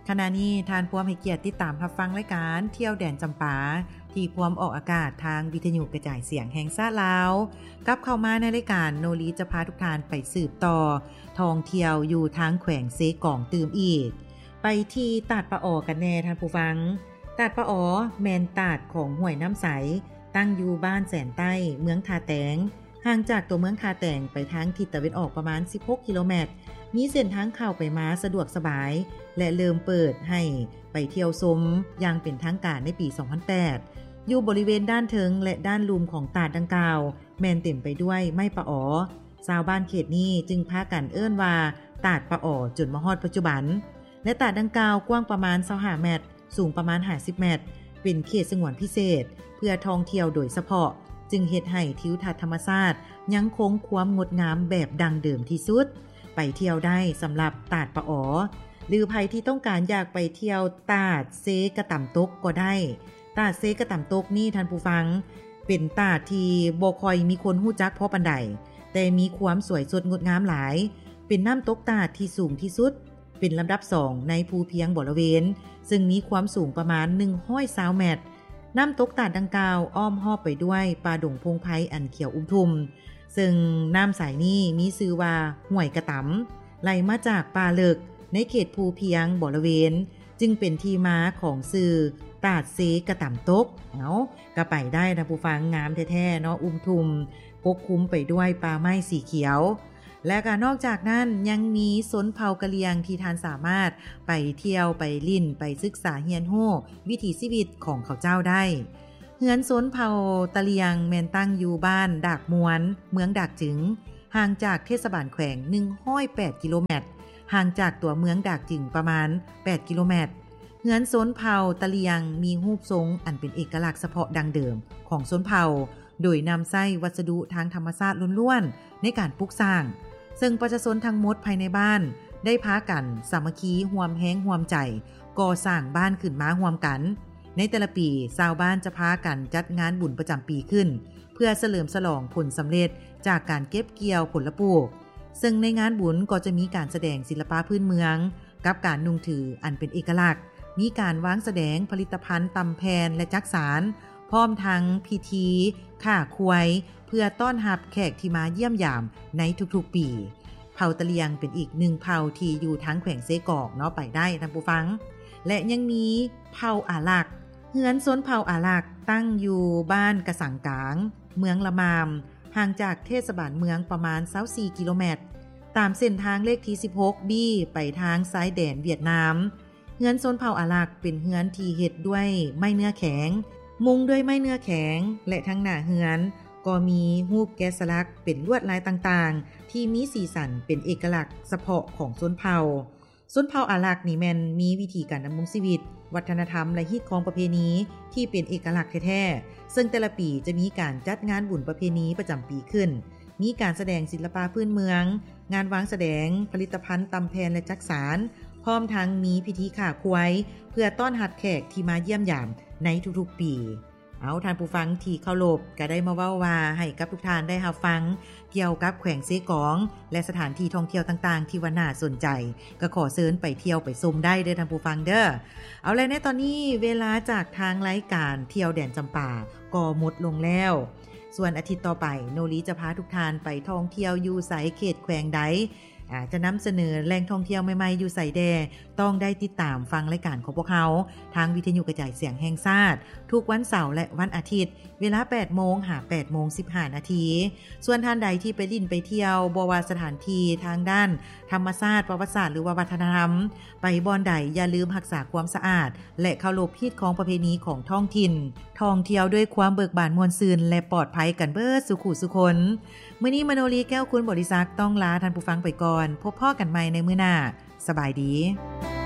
ขณะนี้ทานพวมให้เกียรติติดตามรับฟังรายการเที่ยวแดนจำปาที่พวมออกอากาศทางวิทยุกระจายเสียงแห่งชาติลาวกลับเข้ามาในรายการโนรีจะพาทุกท่านไปสืบต่อท่องเที่ยวอยู่ทางแขวงเซกองตื่มอีกไปที่ตาดปะออกันแน่ท่านผู้ฟังตาดปะออแมนตาดของห้วยน้ำใสตั้งอยู่บ้านแสนใต้เมืองทาแตงห่างจากตัวเมืองทาแตงไปทางทิศตะวันออกประมาณ16กิโลเมตรมีเส้นทางเข้าไปมาสะดวกสบายและเริ่มเปิดให้ไปเที่ยวชมอย่างเป็นทางการในปี 2008 อยู่บริเวณด้านเทิงและด้านลุมของตาดดังกล่าวแมนเต็มไปด้วยไม้ปะอ๋อชาวบ้านเขตนี้จึงพากันเอิ้นว่าตาดปะอ๋อจนมาฮอดปัจจุบันและตาดดังกล่าวกว้างประมาณ25เมตรสูงประมาณ50เมตรเป็นเขตสงวนพิเศษเพื่อท่องเที่ยวโดยเฉพาะจึงเฮ็ดให้ทิวทัศน์ธรรมชาติยังคงความงดงามแบบดังเดิมที่สุดไปเที่ยวได้สำหรับตาดปะอ๋อหรือใครที่ต้องการอยากไปเที่ยวตาดเซกะต่ำตกก็ได้ตาดเซกะต่ำตกนี่ท่านผู้ฟังเป็นตาดที่บ่ค่อยมีคนฮู้จักพอปานใดแต่มีความสวยสดงดงามหลายเป็นน้ำตกตาดที่สูงที่สุดเป็นลำดับ2ในภูเพียงบริเวณซึ่งมีความสูงประมาณ120เมตรน้ำตกตาดดังกล่าวอ้อมรอบไปด้วยป่าดงพงไพรอันเขียวอุ้มทุ่มซึ่งน้ำสายนี้มีชื่อว่าห้วยกระตำไหลมาจากป่าเลิกในเขตภูเพียงบริเวณจึงเป็นที่มาของชื่อตาดเซกะต่ำตกก็ไปได้นะผู้ฟังงามแท้ๆเนาะอุ้มทุ่มปกคลุมไปด้วยป่าไม้สีเขียวและก็นอกจากนั้นยังมีชนเผ่ากะเหรี่ยงที่ท่านสามารถไปเที่ยวไปลิ้นไปศึกษาเรียนรู้วิถีชีวิตของเขาเจ้าได้เฮือนชนเผ่าตะเลียงแม่นตั้งอยู่บ้านดากมวนเมืองดากจึงห่างจากเทศบาลแขวง108กิโลเมตรห่างจากตัวเมืองดากจึงประมาณ8กิโลเมตรเฮือนชนเผ่าตะเลียงมีรูปทรงอันเป็นเอกลักษณ์เฉพาะดังเดิมของชนเผ่าโดยนำไส้วัสดุทางธรรมชาติล้วนๆในการปลูกสร้างซึ่งประชาชนทั้งหมดภายในบ้านได้พากันสามัคคีร่วมแรงร่วมใจก่อสร้างบ้านขึ้นมาร่วมกันในแต่ละปีชาวบ้านจะพากันจัดงานบุญประจำปีขึ้นเพื่อเฉลิมฉลองผลสำเร็จจากการเก็บเกี่ยวผลปลูกซึ่งในงานบุญก็จะมีการแสดงศิลปะพื้นเมืองกับการนุ่งถืออันเป็นเอกลักษณ์มีการวางแสดงผลิตภัณฑ์ตำแพนและจักสานพร้อมทั้งพิธีข่าควยเพื่อต้อนรับแขกที่มาเยี่ยมยามในทุกๆปีเผ่าตะเลียงเป็นอีกหนึ่งเผ่าที่อยู่ทั้งแขวงเซกอกเนาะไปได้ท่านผู้ฟังและยังมีเผ่าอาลักเฮือนชนเผ่าอาลักตั้งอยู่บ้านกระสังกลางเมืองละมามห่างจากเทศบาลเมืองประมาณ24กิโลเมตรตามเส้นทางเลขที่16บี้ไปทางซ้ายแดนเวียดนามเฮือนชนเผ่าอาลักเป็นเฮือนที่เฮ็ดด้วยไม้เนื้อแข็งมุงด้วยไม้เนื้อแข็งและทั้งหน้าเฮือนก็มีรูปแกะสลักเป็นลวดลายต่างๆที่มีสีสันเป็นเอกลักษณ์เฉพาะของชนเผ่าอาลักนี่แม่นมีวิธีการดำรงชีวิตวัฒนธรรมและฮีตของประเพณีที่เป็นเอกลักษณ์แท้ๆซึ่งแต่ละปีจะมีการจัดงานบุญประเพณีประจำปีขึ้นมีการแสดงศิลปะพื้นเมืองงานวางแสดงผลิตภัณฑ์ตำแพนและจักสานพร้อมทั้งมีพิธีข่าควายเพื่อต้อนรับแขกที่มาเยี่ยมยามในทุกๆปีเอาท่านผู้ฟังที่เคารพก็ได้มาเว้าว่าให้กับทุกท่านได้รับฟังเกี่ยวกับแขวงเซกองและสถานที่ท่องเที่ยวต่างๆที่ว่าน่าสนใจก็ขอเชิญไปเที่ยวไปชมได้เด้อท่านผู้ฟังเด้อเอาเลยในตอนนี้เวลาจากทางรายการเที่ยวแดนจำปาก็หมดลงแล้วส่วนอาทิตย์ต่อไปโนรีจะพาทุกท่านไปท่องเที่ยวอยู่ไสเขตแขวงใดจะนำเสนอแหล่งท่องเที่ยวใหม่ๆอยู่ไสแดต้องได้ติดตามฟังรายการของพวกเขาทางวิทยุกระจายเสียงแห่งชาติทุกวันเสาร์และวันอาทิตย์เวลา 8:00 น. ส่วนท่านใดที่ไปลิ้นไปเที่ยวบ่ว่าสถานที่ทางด้านธรรมชาติประวัติศาสตร์หรือว่าวัฒนธรรมไปบ่อนใดอย่าลืมรักษาความสะอาดและเคารพฮีตของประเพณีของท้องถิ่นท่องเที่ยวด้วยความเบิกบานม่วนซื่นและปลอดภัยกันเบิดสุขุสุคนมื้อนี้มโนรีแก้วคุณบริษัทต้องลาท่านผู้ฟังไปก่อนพบพ่อกันใหม่ในมื้อหน้าสบายดี